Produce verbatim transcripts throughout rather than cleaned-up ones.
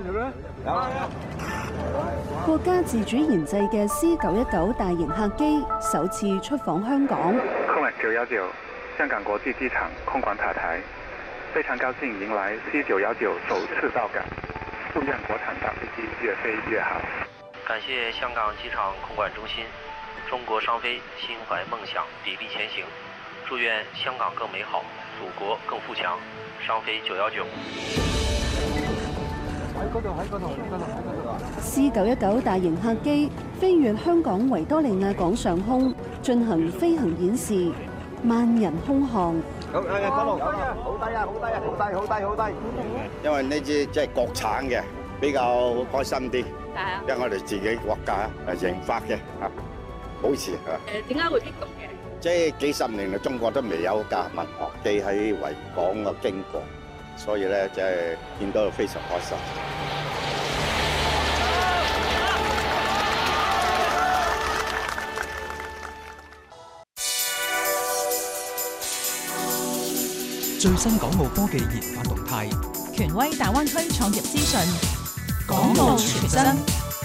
國家自主研製嘅 C 九一九大型客機首次出訪香港。 空九一九香港國際機場空管塔台，非常高興迎來 C 九一九首次到港，祝願國產大飛機越飛越好。 感謝香港機場空管中心，中國商飛心懷夢想，砥礪前行。祝願香港更美好，祖國更富強。商飛九一九。 C 九一九大型客機飛越香港維多利亞港上空，進行飛行演示，萬人空巷。 好，誒，得落，好低啊，好低啊，好低啊，好低，好低，好低。因為呢支即係國產嘅，比較開心啲。係啊。因為我哋自己國家誒研發嘅嚇，保持嚇。 誒，點解會激動嘅？ 即係幾十年嚟，中國都未有架民航機喺維港嘅經過，所以咧即係見到非常開心。 最新港澳科技研發動態， 權威大灣區創業資訊， 港澳全真。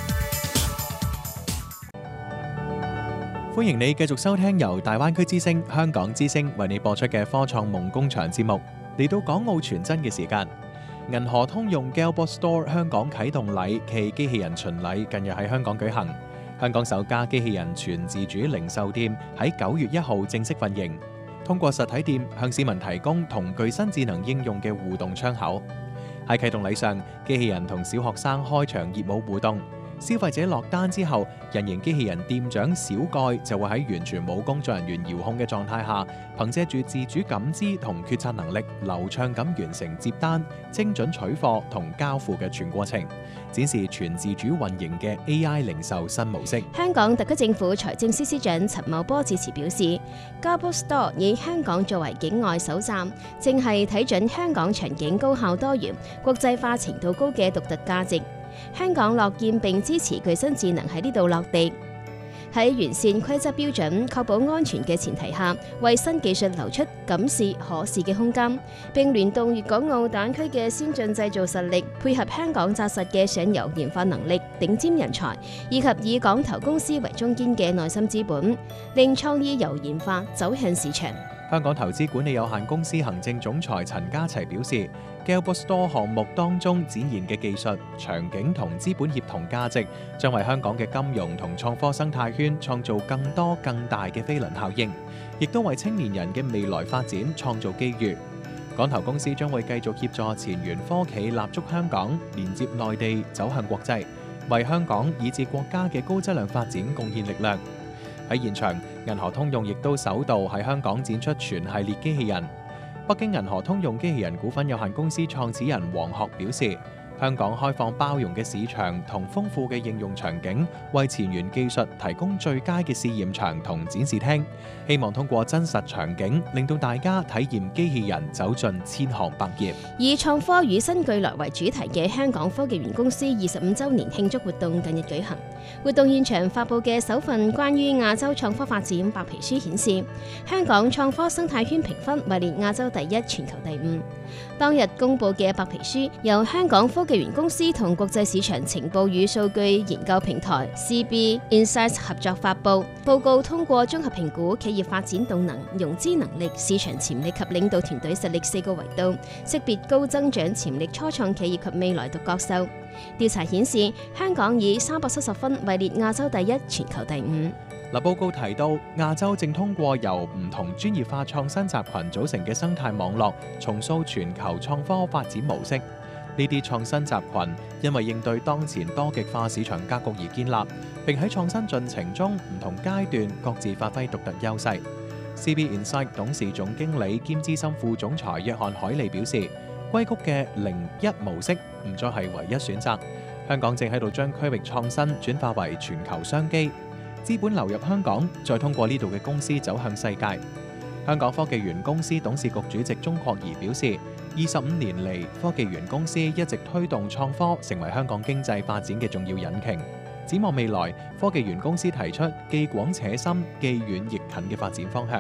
歡迎你繼續收聽由大灣區之聲、香港之聲為你播出嘅科創夢工場節目。嚟到港澳全真嘅時間，銀河通用 Galbot Store 香港啟動禮暨機器人巡禮近日喺香港舉行。香港首家機器人全自主零售店喺九月一號正式運營。通過實體店向市民提供同具新智能應用嘅互動窗口。喺啟動禮上，機器人同小學生開場業務互動。消費者落單之後，人形機器人店長小蓋就會喺完全冇工作人員遙控嘅狀態下，憑借住自主感知同決策能力，流暢咁完成接單、精準取貨同交付嘅全過程，展示全自主運營嘅 A I 零售新模式。 香港特區政府財政司司長陳茂波致辭表示 ，Galbot Store 以香港作為境外首站，正係睇準香港場景高效多元、國際化程度高嘅獨特價值。香港樂見並支持具新智能喺呢度落地，喺完善規則標準、確保安全嘅前提下，為新技術留出敢試可試嘅空間，並聯動粵港澳大灣區嘅先進製造實力，配合香港紮實嘅上游研發能力、頂尖人才，以及以港投公司為中堅嘅內心資本，令創意由研發走向市場。 香港投資管理有限公司行政總裁陳家齊表示 ，Galbot Store 項目當中展現嘅技術、場景同資本協同價值，將為香港嘅金融同創科生態圈創造更多更大嘅飛輪效應，亦都為青年人嘅未來發展創造機遇。港投公司將會繼續協助前沿科企立足香港，連接內地走向國際，為香港以至國家嘅高質量發展貢獻力量。喺現場，銀河通用亦都首度喺香港展出全系列機器人。北京銀河通用機器人股份有限公司創始人黃學表示，香港開放包容嘅市場同豐富嘅應用場景，為前沿技術提供最佳嘅試驗場同展示廳，希望通過真實場景，令到大家體驗機器人走進千行百業。 以創科與新巨來為主題嘅香港科技園公司二十五週年慶祝活動近日舉行。活動現場發佈嘅首份關於亞洲創科發展白皮書顯示，香港創科生態圈評分位列亞洲第一、全球第五。當日公佈嘅白皮書由香港科技園公司同國際市場情報與數據研究平台 C B Insights 合作發佈。報告通過綜合評估企業發展動能、融資能力、市場潛力及領導團隊實力四個維度，識別高增長潛力初創企業及未來獨角獸。調查顯示，香港以三百七十分位列亞洲第一、全球第五。 嗱，報告提到，亞洲正通過由唔同專業化創新集群組成嘅生態網絡，重塑全球創科發展模式。呢啲創新集群因為應對當前多極化市場格局而建立，並喺創新進程中唔同階段各自發揮獨特優勢。C B Insight 董事總經理兼資深副總裁約翰海利表示，硅谷嘅零一模式唔再係唯一選擇，香港正喺度將區域創新轉化為全球商機。資本流入香港，再通過呢度嘅公司走向世界。香港科技園公司董事局主席鍾國儀表示，二十五年嚟，科技園公司一直推動創科成為香港經濟發展嘅重要引擎。展望未來，科技園公司提出既廣且深、既遠亦近嘅發展方向，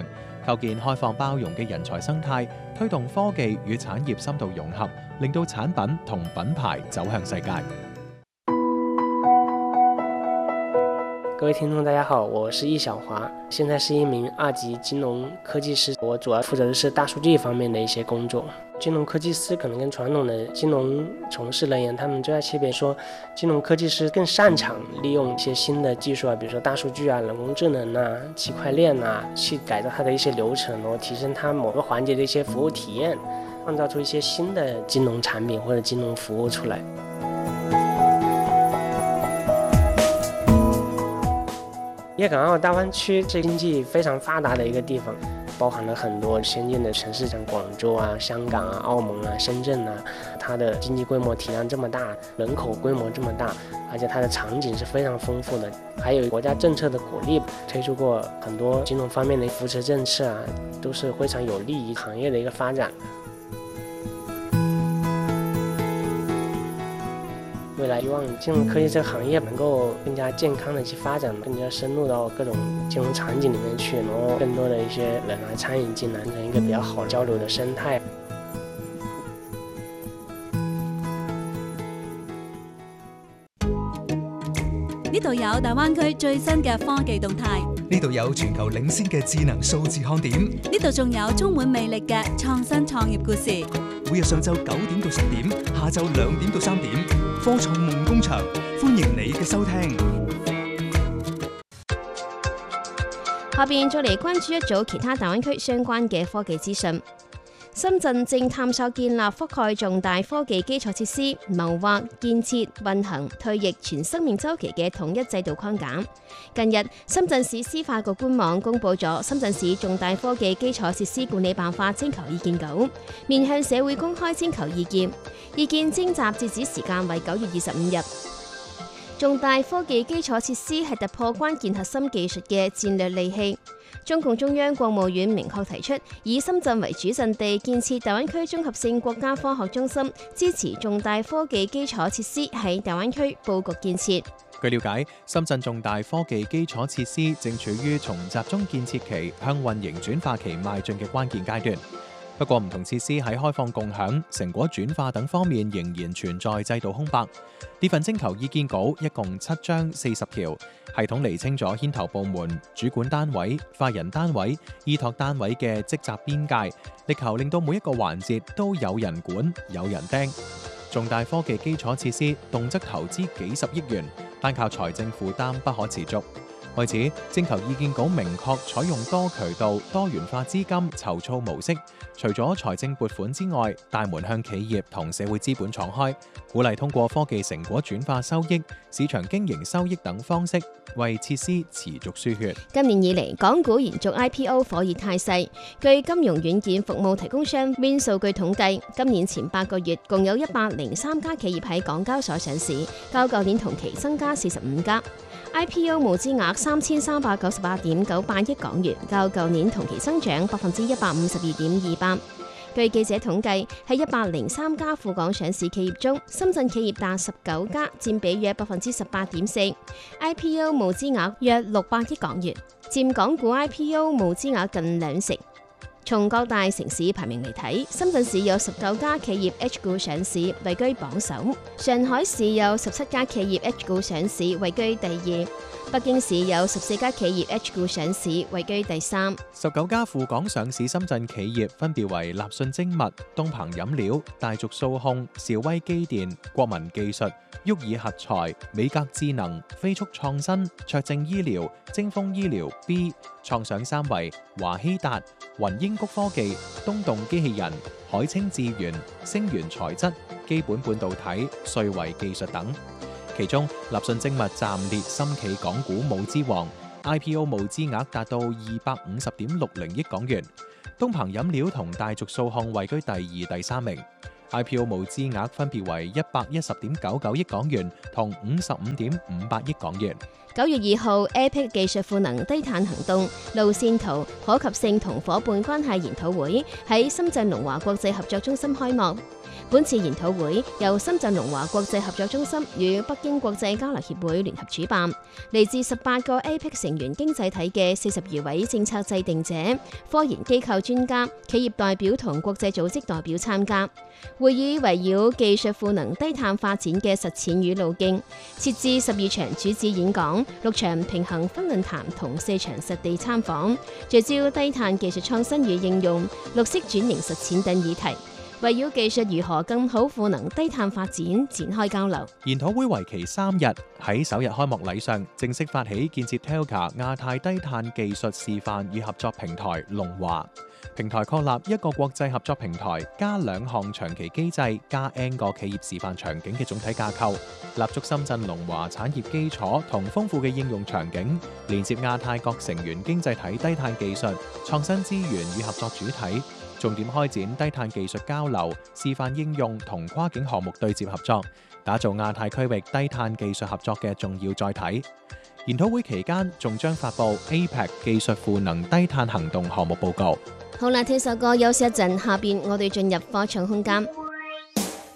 構建開放包容嘅人才生態，推動科技與產業深度融合，令到產品同品牌走向世界。 各位听众大家好，我是易小华，现在是一名二级金融科技师，我主要负责的是大数据方面的一些工作。金融科技师可能跟传统的金融从事人员，他们最大区别说，金融科技师更擅长利用一些新的技术啊，比如说大数据啊、人工智能啊、区块链啊，去改造它的一些流程，然后提升它某个环节的一些服务体验，创造出一些新的金融产品或者金融服务出来。粤港澳大湾区是经济非常发达的一个地方，包含了很多先进的城市，像广州啊、香港啊、澳门啊、深圳啊，它的经济规模体量这么大，人口规模这么大，而且它的场景是非常丰富的，还有国家政策的鼓励，推出过很多金融方面的扶持政策啊，都是非常有利于行业的一个发展。未来希望金融科技这个行业能够更加健康的去发展，更加深入到各种金融场景里面去，然后更多的一些人来参与进来，形成一个比较好交流的生态。 呢度有大灣區最新嘅科技動態， 呢度有全球領先嘅智能數字看點， 呢度仲有充滿魅力嘅創新創業故事。 每日上晝九點到十點，下晝兩點到三點，科創夢工場，歡迎你嘅收聽。 下邊再嚟關注一組其他大灣區相關嘅科技資訊。深圳正探索建立覆蓋重大科技基礎設施，謀劃建設運行退役全生命週期嘅統一制度框架。近日，深圳市司法局官網公布咗深圳市重大科技基礎設施管理辦法徵求意見稿，面向社會公開徵求意見。意見徵集截止時間為九月二十五日。重大科技基礎設施係突破關鍵核心技術嘅戰略利器。中共中央國務院明確提出，以深圳為主陣地建設大灣區綜合性國家科學中心，支持重大科技基礎設施喺大灣區佈局建設。 據了解，深圳重大科技基礎設施正處於從集中建設期向運營轉化期邁進嘅關鍵階段。不過，唔同設施喺開放共享、成果轉化等方面仍然存在制度空白。呢份徵求意見稿一共七章四十條，系統釐清咗牽頭部門、主管單位、法人單位、依託單位嘅職責邊界，力求令到每一個環節都有人管、有人盯。重大科技基礎設施動則投資幾十億元，單靠財政負擔不可持續。為此，徵求意見稿明確採用多渠道、多元化資金籌措模式，除咗財政撥款之外，大門向企業同社會資本敞開，鼓勵通過科技成果轉化收益、市場經營收益等方式，為設施持續輸血。 今年以嚟，港股延續 I P O 火熱態勢。據金融軟件服務提供商 Win 數據統計，今年前八個月共有一百零三家企業喺港交所上市，較舊年同期增加四十五家。I P O 募資額三千三百九十八點九八億港元，較舊年同期增長百分之一百五十二點二八。據記者統計，喺一百零三家赴港上市企業中，深圳企業達十九家，佔比約百分之十八點四。I P O 募資額約六百億港元，佔港股 I P O 募資額近兩成。從各大城市排名嚟睇，深圳市有十九家企業 H 股上市，位居榜首；上海市有十七家企業 H 股上市，位居第二；北京市有十四家企業 H 股上市，位居第三。 十九家赴港上市深圳企業分別為立訊精密、東鵬飲料、大族數控、兆威機電、國民技術、沃爾核材、美格智能、飛速創新、卓正醫療、精鋒醫療 B、創想三維、華希達、雲英谷科技、東動機器人、海清智源、星源材質、基本半導體、瑞維技術等。其中，立訊精密暫列深企港股募資王 ，I P O 募資額達到二百五十點六零億港元。東鵬飲料同大族數控位居第二、第三名。I P O 募資額分別為一百一十點九九億港元同五十五點五八億港元。 九月二號 ，A P E C 技術賦能低碳行動路線圖可及性同伙伴關係研討會喺深圳龍華國際合作中心開幕。 本次研討會由深圳龍華國際合作中心與北京國際交流協會聯合主辦，嚟自十八個 A P E C 成員經濟體嘅四十二位政策制定者、科研機構專家、企業代表同國際組織代表參加。會議圍繞技術賦能低碳發展嘅實踐與路徑，設置十二場主旨演講、六場平衡分論壇同四場實地參訪，聚焦低碳技術創新與應用、綠色轉型實踐等議題，圍繞技術如何更好賦能低碳發展展開交流。 研討會為期三日，喺首日開幕禮上正式發起建設 Telga 亞太低碳技術示範與合作平台龍華。平台確立一個國際合作平台，加兩項長期機制，加 N 個企業示範場景嘅總體架構，立足深圳龍華產業基礎同豐富嘅應用場景，連接亞太各成員經濟體低碳技術、創新資源與合作主體，重點開展低碳技術交流、示範應用同跨境項目對接合作，打造亞太區域低碳技術合作嘅重要載體。研討會期間仲將發布 A P E C 技術賦能低碳行動項目報告。 好啦，聽首歌休息一陣，下邊我哋進入課場空間。